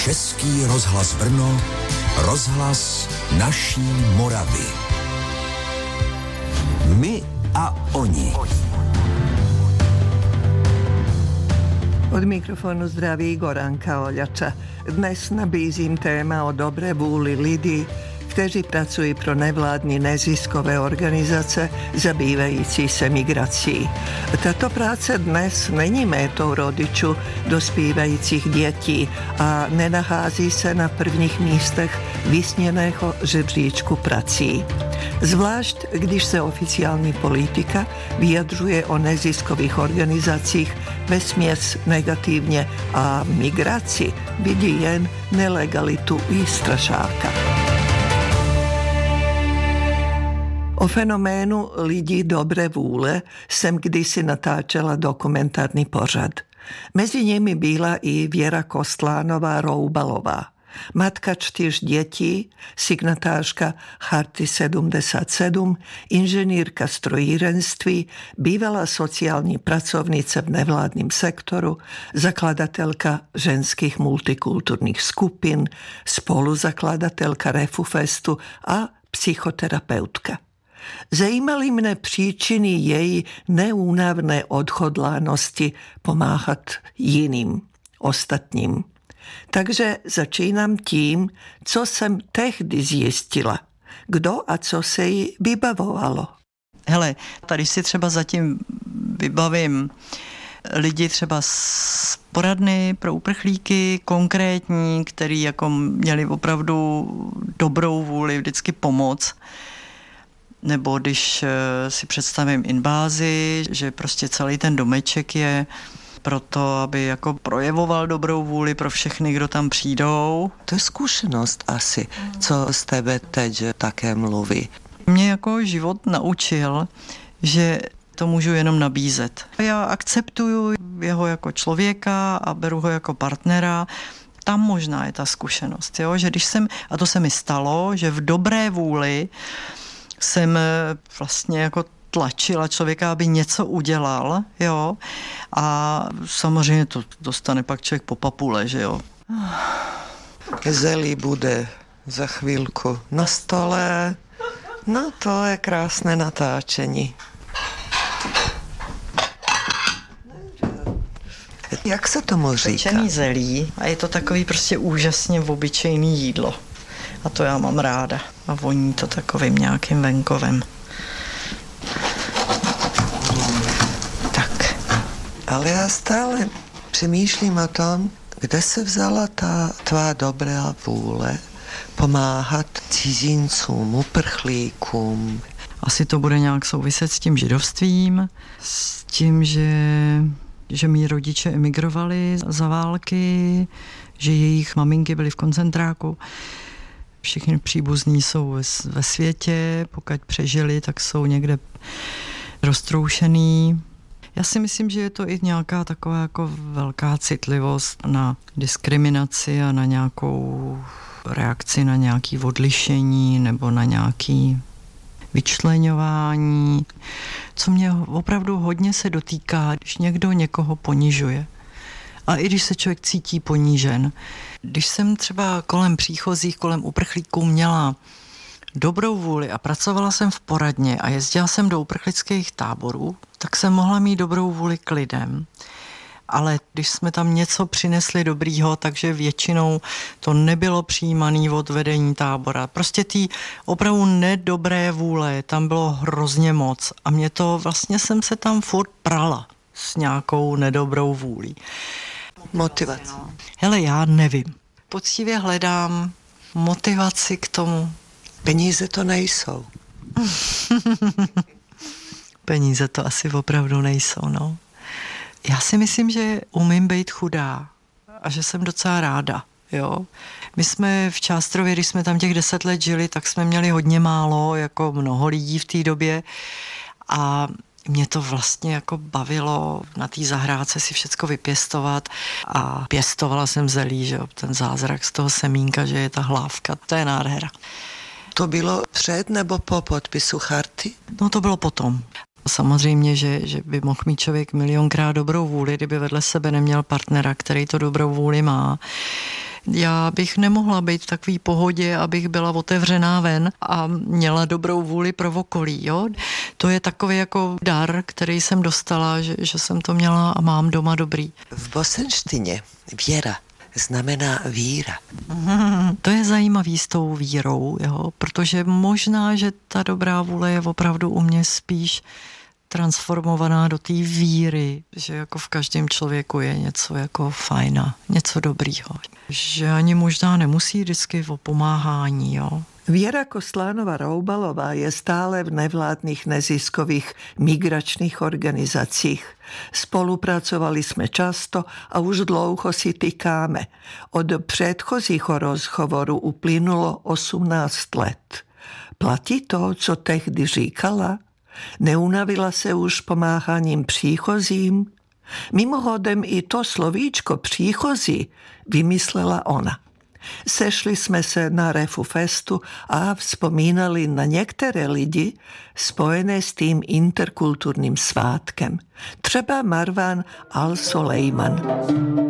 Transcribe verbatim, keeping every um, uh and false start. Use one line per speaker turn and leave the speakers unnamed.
Český rozhlas Brno, rozhlas naší Moravy. My a oni.
Od mikrofonu zdraví Goranka Oljača. Dnes nabízím téma o dobré vůli lidí, kteří pracují pro nevládní neziskové organizace zabývající se migrací. Tato práce dnes není métou rodičů dospívajících dětí a nenachází se na prvních místech vysněného žebříčku prací. Zvlášť, když se oficiální politika vyjadřuje o neziskových organizacích vesměs negativně a migraci vidí jen nelegalitu i strašáka. O fenoménu lidí dobré vůle jsem kdysi natáčela dokumentární pořad. Mezi nimi byla i Věra Kostlánová-Roubalová, matka čtyř dětí, signatářka Charty sedmdesát sedm, inženýrka strojírenství, bývalá sociální pracovnice v nevládním sektoru, zakladatelka ženských multikulturních skupin, spoluzakladatelka Refufestu a psychoterapeutka. Zajímaly mne příčiny její neúnavné odhodlánosti pomáhat jiným, ostatním. Takže začínám tím, co jsem tehdy zjistila. Kdo a co se jí vybavovalo.
Hele, tady si třeba zatím vybavím lidi třeba z poradny pro uprchlíky, konkrétní, který jako měli opravdu dobrou vůli vždycky pomoct. Nebo když si představím invázi, že prostě celý ten domeček je proto, aby jako projevoval dobrou vůli pro všechny, kdo tam přijdou.
To je zkušenost asi, co z tebe teď také mluví.
Mě jako život naučil, že to můžu jenom nabízet. Já akceptuju jeho jako člověka a beru ho jako partnera. Tam možná je ta zkušenost, jo? Že když jsem, a to se mi stalo, že v dobré vůli jsem vlastně jako tlačila člověka, aby něco udělal, jo, a samozřejmě to dostane pak člověk po papule, že jo.
Zelí bude za chvílku na stole, no to je krásné natáčení. Jak se tomu říká?
Pečený zelí a je to takový prostě úžasně obyčejný jídlo. A to já mám ráda. A voní to takovým nějakým venkovem. Tak.
Ale já stále přemýšlím o tom, kde se vzala ta tvá dobrá vůle pomáhat cizincům, uprchlíkům.
Asi to bude nějak souviset s tím židovstvím, s tím, že, že mý rodiče emigrovali za války, že jejich maminky byly v koncentráku. Všichni příbuzní jsou ve světě, pokud přežili, tak jsou někde roztroušený. Já si myslím, že je to i nějaká taková jako velká citlivost na diskriminaci a na nějakou reakci na nějaké odlišení nebo na nějaké vyčleňování, co mě opravdu hodně se dotýká, když někdo někoho ponižuje. A i když se člověk cítí ponížen. Když jsem třeba kolem příchozích, kolem uprchlíků měla dobrou vůli a pracovala jsem v poradně a jezdila jsem do uprchlických táborů, tak jsem mohla mít dobrou vůli k lidem. Ale když jsme tam něco přinesli dobrýho, takže většinou to nebylo přijímané od vedení tábora. Prostě ty opravdu nedobré vůle, tam bylo hrozně moc. A mě to, vlastně jsem se tam furt prala s nějakou nedobrou vůlí.
Motivace.
Hele, já nevím. Poctivě hledám motivaci k tomu.
Peníze to nejsou.
Peníze to asi opravdu nejsou, no. Já si myslím, že umím být chudá a že jsem docela ráda, jo. My jsme v Částrově, když jsme tam těch deset let žili, tak jsme měli hodně málo, jako mnoho lidí v té době a mě to vlastně jako bavilo na té zahrádce si všecko vypěstovat a pěstovala jsem zelí, že jo, ten zázrak z toho semínka, že je ta hlávka, to je nádhera.
To bylo před nebo po podpisu charty?
No to bylo potom. Samozřejmě, že, že by mohl mít člověk milionkrát dobrou vůli, kdyby vedle sebe neměl partnera, který to dobrou vůli má. Já bych nemohla být v takový pohodě, abych byla otevřená ven a měla dobrou vůli pro okolí. Jo? To je takový jako dar, který jsem dostala, že, že jsem to měla a mám doma dobrý.
V bosenštině věra znamená víra.
Mm, to je zajímavý s tou vírou, jo? Protože možná, že ta dobrá vůle je opravdu u mě spíš transformovaná do té víry, že jako v každém člověku je něco jako fajna, něco dobrýho. Že ani možná nemusí vždycky o pomáhání, jo.
Viera Koslánova-Roubalová je stále v nevládnych neziskových migračných organizáciách. Spolupracovali sme často a už dlouho si tykáme. Od předchozího rozhovoru uplynulo osmnáct let. Platí to, co tehdy říkala? Neunavila se už pomáhaním příchozím? Mimochodem i to slovíčko příchozí vymyslela ona. Sešli sme se na Refu Festu a vzpomínali na některé lidi spojené s tým interkulturním svátkem. Třeba Marwan Al-Solejman.